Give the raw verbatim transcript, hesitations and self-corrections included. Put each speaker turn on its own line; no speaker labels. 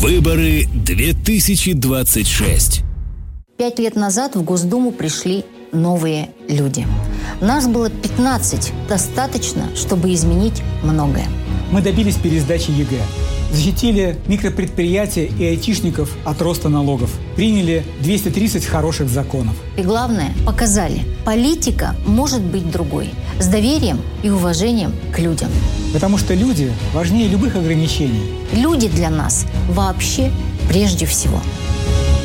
Выборы две тысячи двадцать шесть.
Пять лет назад в Госдуму пришли новые люди. Нас было пятнадцать. Достаточно, чтобы изменить многое.
Мы добились пересдачи ЕГЭ. Защитили микропредприятия и айтишников от роста налогов. Приняли двести тридцать хороших законов.
И главное, показали, политика может быть другой. С доверием и уважением к людям.
Потому что люди важнее любых ограничений.
Люди для нас вообще прежде всего.